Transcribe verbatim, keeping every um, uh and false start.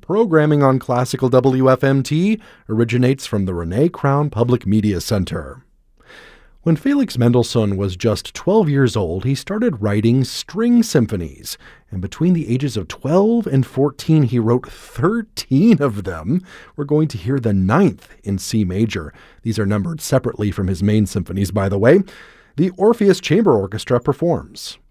Programming on Classical W F M T originates from the Renee Crown Public Media Center. When Felix Mendelssohn was just twelve years old, he started writing string symphonies, and between the ages of twelve and fourteen, he wrote thirteen of them. We're going to hear the ninth in C major. These are numbered separately from his main symphonies, by the way. The Orpheus Chamber Orchestra performs.